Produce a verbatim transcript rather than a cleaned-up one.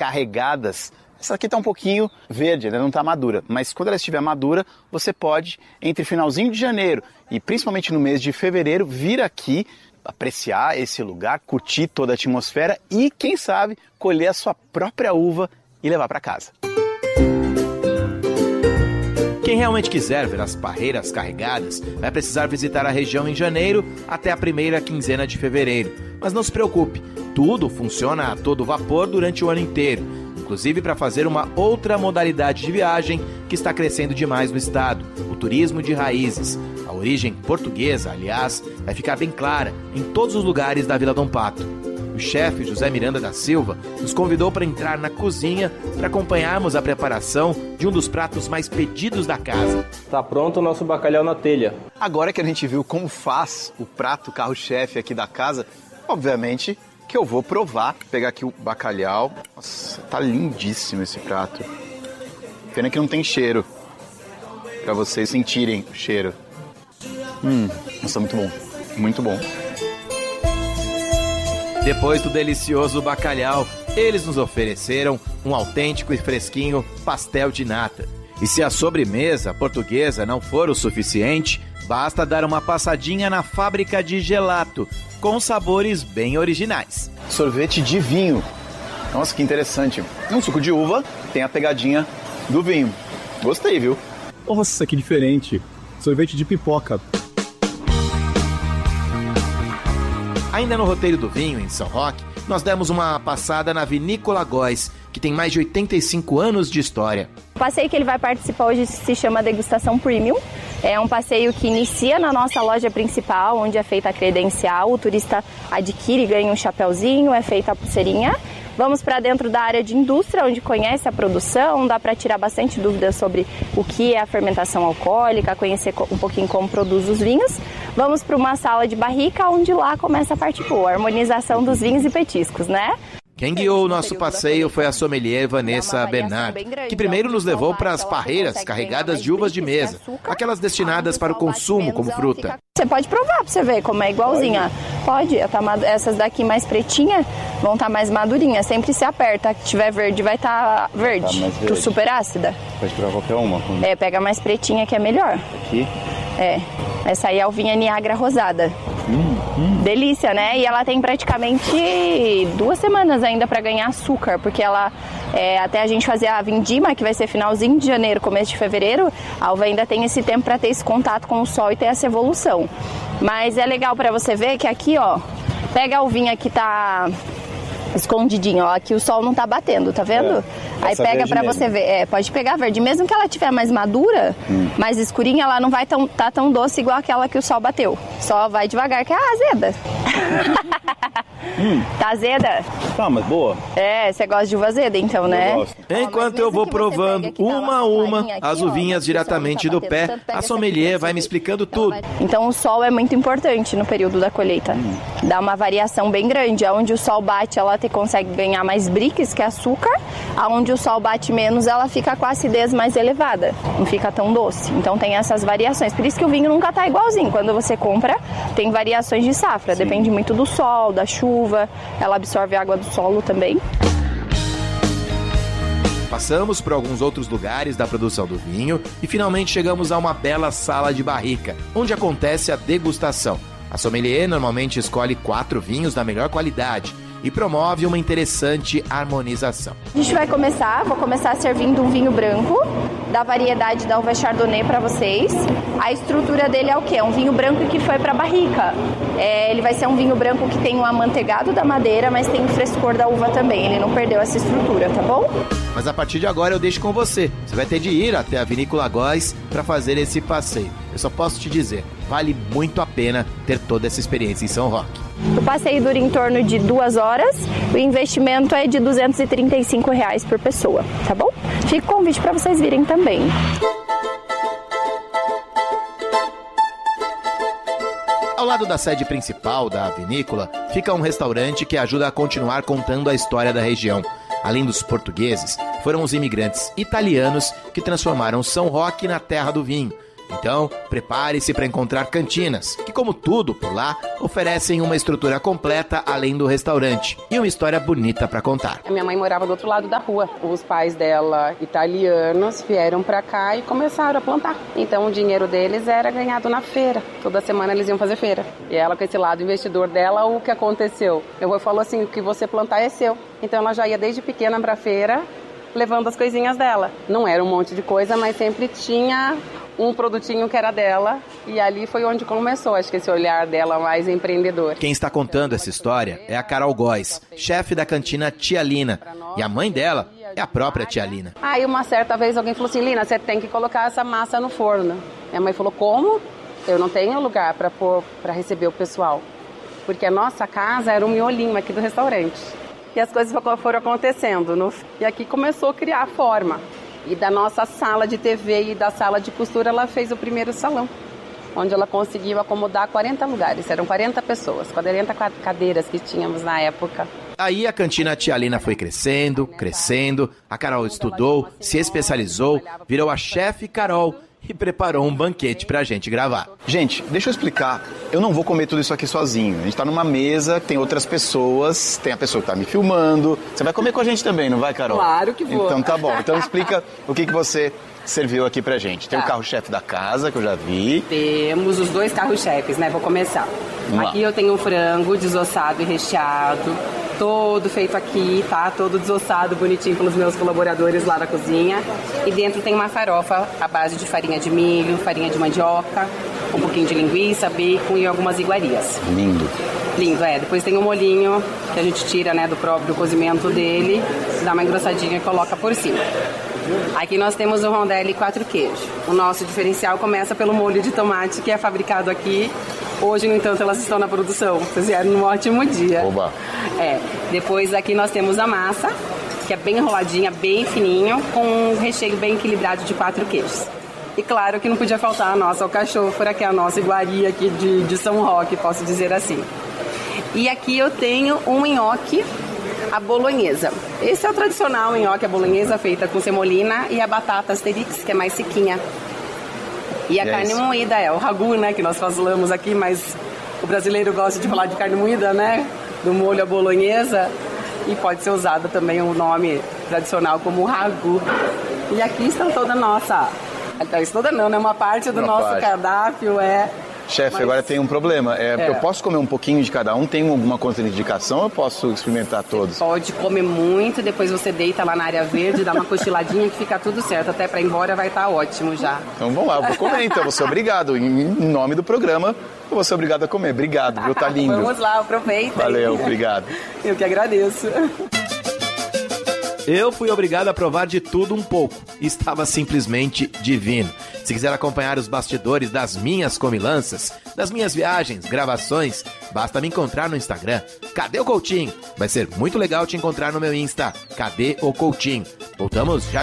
carregadas. Essa aqui está um pouquinho verde, ainda não está madura, mas quando ela estiver madura, você pode, entre finalzinho de janeiro e principalmente no mês de fevereiro, vir aqui apreciar esse lugar, curtir toda a atmosfera e, quem sabe, colher a sua própria uva e levar para casa. Quem realmente quiser ver as parreiras carregadas vai precisar visitar a região em janeiro até a primeira quinzena de fevereiro. Mas não se preocupe, tudo funciona a todo vapor durante o ano inteiro, inclusive para fazer uma outra modalidade de viagem que está crescendo demais no estado, o turismo de raízes. A origem portuguesa, aliás, vai ficar bem clara em todos os lugares da Vila Dom Pato. O chefe José Miranda da Silva nos convidou para entrar na cozinha para acompanharmos a preparação de um dos pratos mais pedidos da casa. Tá pronto o nosso bacalhau na telha. Agora que a gente viu como faz o prato carro-chefe aqui da casa, obviamente que eu vou provar. Vou pegar aqui o bacalhau. Nossa, tá lindíssimo esse prato. Pena que não tem cheiro, para vocês sentirem o cheiro. Hum, nossa, muito bom, muito bom. Depois do delicioso bacalhau, eles nos ofereceram um autêntico e fresquinho pastel de nata. E se a sobremesa portuguesa não for o suficiente, basta dar uma passadinha na fábrica de gelato, com sabores bem originais. Sorvete de vinho. Nossa, que interessante. Um suco de uva tem a pegadinha do vinho. Gostei, viu? Nossa, que diferente. Sorvete de pipoca. Ainda no roteiro do vinho, em São Roque, nós demos uma passada na Vinícola Góes, que tem mais de oitenta e cinco anos de história. O passeio que ele vai participar hoje se chama Degustação Premium. É um passeio que inicia na nossa loja principal, onde é feita a credencial. O turista adquire e ganha um chapeuzinho, é feita a pulseirinha. Vamos para dentro da área de indústria, onde conhece a produção, dá para tirar bastante dúvidas sobre o que é a fermentação alcoólica, conhecer um pouquinho como produz os vinhos. Vamos para uma sala de barrica, onde lá começa a parte boa, a harmonização dos vinhos e petiscos, né? Quem guiou o nosso passeio foi a sommelier Vanessa Bernard, que primeiro nos levou para as parreiras carregadas de uvas de mesa, aquelas destinadas para o consumo como fruta. Você pode provar para você ver como é igualzinha. Pode, essas daqui mais pretinhas vão estar mais madurinhas, sempre se aperta, que tiver verde vai estar verde, tá verde. Super ácida. Pode provar qualquer uma. Como... É, pega mais pretinha que é melhor. Aqui? É, essa aí é a uvinha Niagara rosada. Hum, hum. Delícia, né? E ela tem praticamente duas semanas ainda para ganhar açúcar, porque ela, é, até a gente fazer a vindima, que vai ser finalzinho de janeiro, começo de fevereiro, a uva ainda tem esse tempo para ter esse contato com o sol e ter essa evolução. Mas é legal para você ver que aqui, ó, pega a uvinha que tá escondidinho, ó, aqui o sol não tá batendo, tá vendo? É, aí pega pra mesmo. Você ver, é, pode pegar verde, mesmo que ela tiver mais madura, hum. mais escurinha, ela não vai tão, tá tão doce igual aquela que o sol bateu, só vai devagar, que é a azeda. hum. Tá azeda? Tá, mas boa. É, você gosta de uva azeda então, né? Eu gosto. Enquanto eu vou provando uma a uma as uvinhas diretamente do pé, a sommelier vai me explicando tudo. Então o sol é muito importante no período da colheita, hum. dá uma variação bem grande, onde o sol bate, ela consegue ganhar mais briques, que é açúcar, aonde o sol bate menos, ela fica com a acidez mais elevada, não fica tão doce. Então tem essas variações, por isso que o vinho nunca tá igualzinho. Quando você compra, tem variações de safra, Sim. depende muito do sol, da chuva, ela absorve a água do solo também. Passamos por alguns outros lugares da produção do vinho e finalmente chegamos a uma bela sala de barrica, onde acontece a degustação. A sommelier normalmente escolhe quatro vinhos da melhor qualidade e promove uma interessante harmonização. A gente vai começar, vou começar servindo um vinho branco, da variedade da uva Chardonnay para vocês. A estrutura dele é o quê? É um vinho branco que foi para barrica. É, ele vai ser um vinho branco que tem o amanteigado da madeira, mas tem o frescor da uva também. Ele não perdeu essa estrutura, tá bom? Mas a partir de agora eu deixo com você. Você vai ter de ir até a Vinícola Góes para fazer esse passeio. Eu só posso te dizer, vale muito a pena ter toda essa experiência em São Roque. O passeio dura em torno de duas horas, o investimento é de duzentos e trinta e cinco reais por pessoa, tá bom? Fica o convite para vocês virem também. Ao lado da sede principal da vinícola, fica um restaurante que ajuda a continuar contando a história da região. Além dos portugueses, foram os imigrantes italianos que transformaram São Roque na terra do vinho. Então, prepare-se para encontrar cantinas, que como tudo por lá, oferecem uma estrutura completa além do restaurante e uma história bonita para contar. A minha mãe morava do outro lado da rua. Os pais dela, italianos, vieram para cá e começaram a plantar. Então o dinheiro deles era ganhado na feira. Toda semana eles iam fazer feira. E ela, com esse lado investidor dela, o que aconteceu? Meu avô falou assim, o que você plantar é seu. Então ela já ia desde pequena para a feira, levando as coisinhas dela. Não era um monte de coisa, mas sempre tinha um produtinho que era dela, e ali foi onde começou, acho que esse olhar dela mais empreendedor. Quem está contando essa história é a Carol Góes, chefe da cantina Tia Lina, e a mãe dela é a própria Tia Lina. Aí uma certa vez alguém falou assim, Lina, você tem que colocar essa massa no forno. Minha mãe falou, como? Eu não tenho lugar para pôr, para receber o pessoal, porque a nossa casa era um miolinho aqui do restaurante. E as coisas foram acontecendo, no... e aqui começou a criar a forma. E da nossa sala de T V e da sala de costura, ela fez o primeiro salão, onde ela conseguiu acomodar quarenta lugares. Eram quarenta pessoas, quarenta cadeiras que tínhamos na época. Aí a cantina Tia Lina foi crescendo, crescendo. A Carol estudou, se especializou, virou a chefe Carol e preparou um banquete pra gente gravar. Gente, deixa eu explicar. Eu não vou comer tudo isso aqui sozinho. A gente tá numa mesa, tem outras pessoas, tem a pessoa que tá me filmando. Você vai comer com a gente também, não vai, Carol? Claro que vou. Então tá bom. Então explica o que, que você serviu aqui pra gente. Tem tá. o carro-chefe da casa, que eu já vi. Temos os dois carro-chefes, né? Vou começar. Vamos aqui lá. Eu tenho o frango desossado e recheado, todo feito aqui, tá? Todo desossado, bonitinho pelos meus colaboradores lá da cozinha. E dentro tem uma farofa à base de farinha de milho, farinha de mandioca, um pouquinho de linguiça, bacon e algumas iguarias. Lindo. Lindo, é. Depois tem um molhinho que a gente tira, né, do próprio cozimento dele, dá uma engrossadinha e coloca por cima. Aqui nós temos o rondelli quatro queijos. O nosso diferencial começa pelo molho de tomate, que é fabricado aqui. Hoje, no entanto, elas estão na produção. Vocês vieram num ótimo dia. Oba. É. Depois aqui nós temos a massa, que é bem enroladinha, bem fininho, com um recheio bem equilibrado de quatro queijos. E claro que não podia faltar a nossa alcachofra, que é a nossa iguaria aqui de, de São Roque, posso dizer assim. E aqui eu tenho um nhoque à bolonhesa. Esse é o tradicional nhoque à bolonhesa, feita com semolina e a batata asterix, que é mais sequinha. E a yes. carne moída é o ragu, né, que nós falamos aqui, mas o brasileiro gosta de falar de carne moída, né, do molho à bolonhesa, e pode ser usado também o nome tradicional como ragu. E aqui está toda a nossa, então, isso toda não, né, uma parte do uma nosso parte. cardápio é... Chefe, Mas... agora tem um problema. É, é. Eu posso comer um pouquinho de cada um? Tem alguma contraindicação ou eu posso experimentar todos? Você pode comer muito, depois você deita lá na área verde, dá uma cochiladinha que fica tudo certo. Até pra ir embora vai estar ótimo já. Então vamos lá, eu vou comer então. Vou ser obrigado. Em nome do programa, eu vou ser obrigado a comer. Obrigado, viu? Tá lindo. Vamos lá, aproveitem. Valeu, obrigado. Eu que agradeço. Eu fui obrigado a provar de tudo um pouco. Estava simplesmente divino. Se quiser acompanhar os bastidores das minhas comilanças, das minhas viagens, gravações, basta me encontrar no Instagram. Cadê o Coutinho? Vai ser muito legal te encontrar no meu Insta. Cadê o Coutinho? Voltamos já.